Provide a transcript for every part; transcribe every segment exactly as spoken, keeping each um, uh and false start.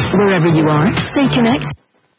Wherever you are, stay connected.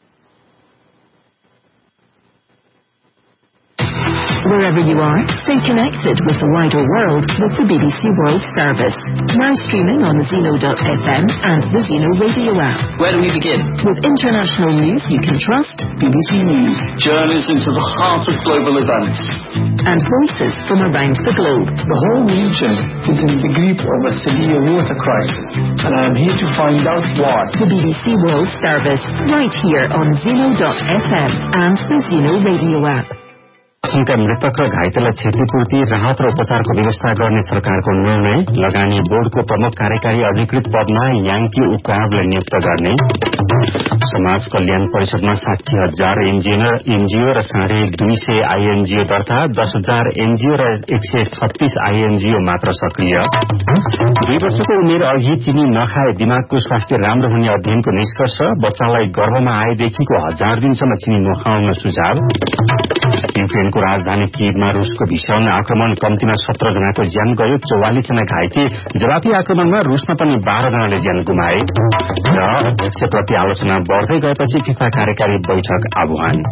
Wherever you are, stay connected with the wider world with the B B C World Service. Now streaming on Zeno dot F M and the Zeno Radio app. Where do we begin? With international news you can trust. B B C News. Journalism to the heart of global events. And voices from around the globe. The whole region is in the grip of a severe water crisis, and I am here to find out why. The B B C World Service, right here on Zeno dot F M and the Zeno Radio app. का मृतक र घाइतेलाई क्षतिपूर्ति राहत र उपचारको व्यवस्था गर्ने सरकारको निर्णय, लगानी बोर्डको प्रमुख कार्यकारी अधिकृत पदमा याङ्की उक्कावलाई नियुक्त गर्ने, समाज कल्याण परिषदमा साठी हजार एनजीओ र साढे दुई सय आईएनजीओ दर्ता, दस हजार एनजीओ र एक सय छत्तीस आईएनजीओ मात्र सक्रिय, दुई वर्षको उमेर अघि चिनी नखाए दिमागको स्वास्थ्य राम्रो हुने अध्ययनको निष्कर्ष, बच्चालाई गर्भमा आएदेखिको हजार दिनसम्म चिनी नखाउन सुझाव, युक्रेनको राजधानी कीवमा रूसको भीषण आक्रमण, कम्तीमा सत्र जनाको ज्यान गयो, चौवालिस जना घाइते, जवाफी आक्रमणमा रूसमा पनि बाह्र जनाले ज्यान गुमाए र अध्यक्षप्रति आलोचना बढ्दै गएपछि फिफा कार्यकारी बैठक आह्वान।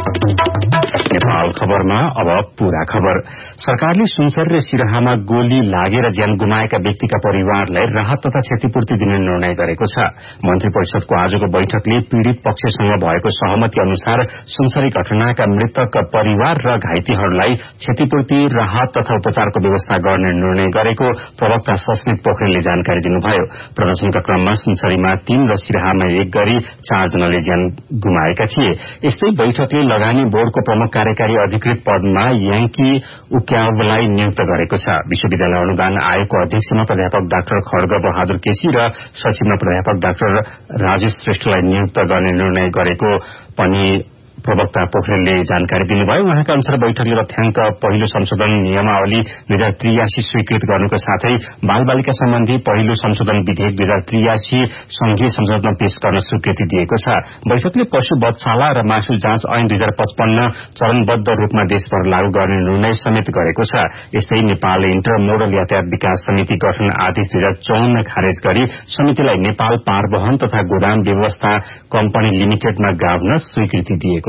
नेपाल खबरमा अब पूरा खबर। सरकारले सुनसरी र सिराहामा गोली लागेर ज्यान गुमाएका व्यक्तिका परिवारलाई राहत तथा क्षतिपूर्ति दिने निर्णय गरेको छ। मन्त्री परिषदको आजको बैठकले पीड़ित पक्षसँग भएको सहमति अनुसार सुनसरी घटनाका मृतक परिवार र घाइतेहरूलाई क्षतिपूर्ति, राहत तथा उपचारको व्यवस्था गर्ने निर्णय गरेको प्रवक्ता सस्मित पोखरेलले जानकारी दिनुभयो। प्रदर्शनका क्रममा सुनसरीमा तीन र सिराहामा एक गरी चार जनाले ज्यान गुमाएका थिए। यस्तै बैठकले लगानी बोर्डको प्रमुख कार्यकारी अधिकृत पदमा याङ्की उक्यावलाई नियुक्त गरेको छ। विश्वविद्यालय अनुदान आयोगको अध्यक्षमा प्राध्यापक डाक्टर खड्ग बहादुर केसी र सचिवमा प्राध्यापक डाक्टर राजेश श्रेष्ठलाई नियुक्त गर्ने निर्णय गरेको पनि प्रवक्ता पोखरेलले जानकारी दिनुभयो। उहाँका अनुसार बैठकले तथ्याङ्क पहिलो संशोधन नियमावली दुई हजार त्रियासी स्वीकृत गर्नुको साथै बाल बालिका सम्बन्धी पहिलो संशोधन विधेयक दुई हजार त्रियासी संघीय संसदमा पेश गर्न स्वीकृति दिएको छ। बैठकले पशु वधशाला र मासु जाँच ऐन दुई हजार पचपन्न चरणबद्ध रूपमा देशभर लागू गर्ने निर्णय समेत गरेको छ। यस्तै नेपालले इन्टर मोडल यातायात विकास समिति गठन आदेश दुई हजार चौन्न खारेज गरी समितिलाई नेपाल पारवहन तथा गोदाम व्यवस्था कम्पनी लिमिटेडमा गाभ्न स्वीकृति दिएको छ।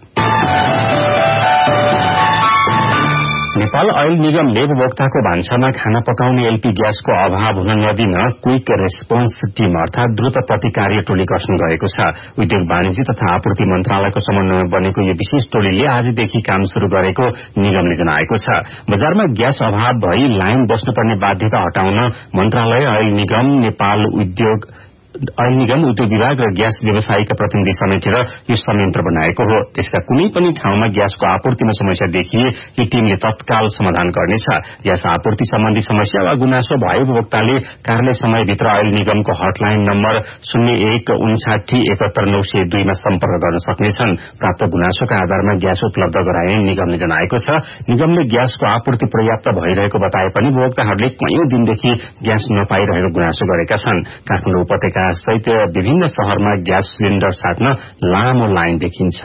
नेपाल अयल निगमले उपभोक्ताको भान्सामा खाना पकाउने एलपी ग्यासको अभाव हुन नदिन क्विक रेस्पोन्स टीम अर्थात द्रुत प्रतिकार्य टोली गठन गरेको छ। उद्योग वाणिज्य तथा आपूर्ति मन्त्रालयको समन्वयमा बनेको यो विशेष टोलीले आजदेखि काम शुरू गरेको निगमले जनाएको छ। बजारमा ग्यास अभाव भई लाइन बस्नुपर्ने बाध्यता हटाउन मन्त्रालय, अयल निगम, नेपाल उद्योग अयल निगम, उद्योग विभाग र ग्यास व्यवसायीका प्रतिनिधि समेटेर यो संयन्त्र बनाएको हो। त्यसका कुनै पनि ठाउँमा ग्यासको आपूर्तिमा समस्या देखिए यो टीमले तत्काल समाधान गर्नेछ। ग्यास आपूर्ति सम्बन्धी समस्या वा गुनासो भए उपभोक्ताले कार्यालय समयभित्र अयल निगमको हटलाइन नम्बर शून्य एक उन्साठी एकहत्तर नौ सय दुईमा सम्पर्क गर्न सक्नेछन्। प्राप्त गुनासोका आधारमा ग्यास उपलब्ध गराइने निगमले जनाएको छ। निगमले ग्यासको आपूर्ति पर्याप्त भइरहेको बताए पनि उपभोक्ताहरूले कैयौं दिनदेखि ग्यास नपाइरहेको गुनासो गरेका छन्। काठमाडौँ उपत्यका सहित विभिन्न शहरमा ग्यास सिलिण्डर साट्न लामो लाइन देखिन्छ।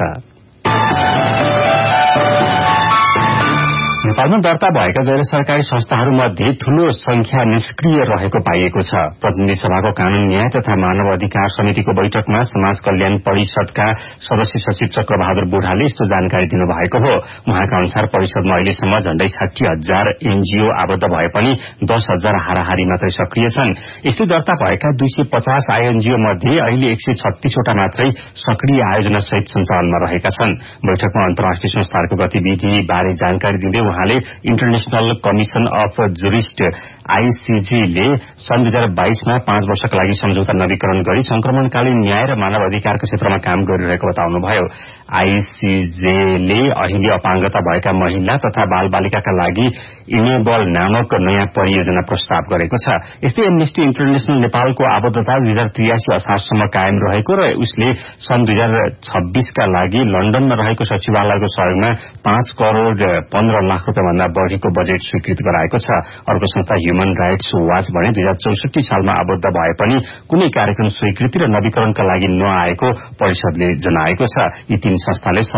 नेपालमा दर्ता भएका गैर सरकारी संस्थाहरूमध्ये ठूलो संख्या निष्क्रिय रहेको पाइएको छ। प्रतिनिधि सभाको कानून न्याय तथा मानव अधिकार समितिको बैठकमा समाज कल्याण परिषदका सदस्य सचिव चक्रबहादुर बुढाले यस्तो जानकारी दिनुभएको हो। उहाँका अनुसार परिषदमा अहिलेसम्म झण्डै साठी हजार एनजीओ आबद्ध भए पनि दस हजार हाराहारी मात्रै सक्रिय छन्। यस्तै दर्ता भएका दुई सय पचास आईएनजीओ मध्ये अहिले एक सय छत्तीसवटा मात्रै सक्रिय आयोजना सहित सञ्चालनमा रहेका छन्। बैठकमा अन्तर्राष्ट्रिय संस्थाहरूको गतिविधि बारे जानकारी दिँदै उहाँले international commission of jurist ICG ले सन् दुई हजार बाइसमा पाँच वर्षका लागि सम्झौता नवीकरण गरी संक्रमणकालीन न्याय र मानव अधिकारको क्षेत्रमा काम गरिरहेको बताउनुभयो। आईसीजेले अहिले अपाङ्गता भएका महिला तथा बाल बालिकाका लागि इनेबल नामक नयाँ परियोजना प्रस्ताव गरेको छ। यस्तै एमनेस्टी इन्टरनेशनल नेपालको आबद्धता दुई हजार त्रियासी असारसम्म कायम रहेको र उसले सन् दुई हजार छब्बीसका लागि लण्डनमा रहेको सचिवालयको सहयोगमा पाँच करोड़ पन्ध्र लाख रूपियाँ भन्दा बढ़ीको बजेट स्वीकृत गराएको छ। अर्को संस्था ह्युमन राइट्स वाच भने दुई हजार चौसठी सालमा आबद्ध भए पनि कुनै कार्यक्रम स्वीकृति र नवीकरणका लागि नआएको परिषदले जनाएको छ। यी तीन संस्थाले